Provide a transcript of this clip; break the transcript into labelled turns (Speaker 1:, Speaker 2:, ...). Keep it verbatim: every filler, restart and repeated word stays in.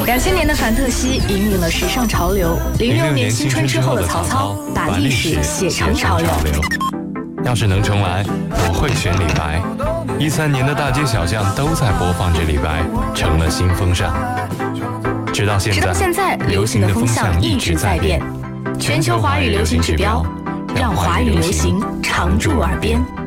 Speaker 1: 两千年的范特西引领了时尚潮流，零六年新春之后的曹操把历史写成潮流。
Speaker 2: 要是能重来，我会选李白。一三年的大街小巷都在播放着李白，成了新风尚。直到现在，
Speaker 1: 直到现在，流行的风向一直在变。全球华语流行指标，让华语流行常驻耳边。